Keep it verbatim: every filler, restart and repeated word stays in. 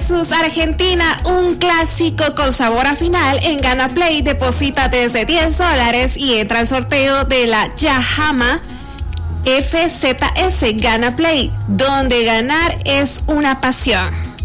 versus Argentina, un clásico con sabor a final en Gana Play. Deposita desde diez dólares y entra al sorteo de la Yahama F Z S Gana Play, donde ganar es una pasión.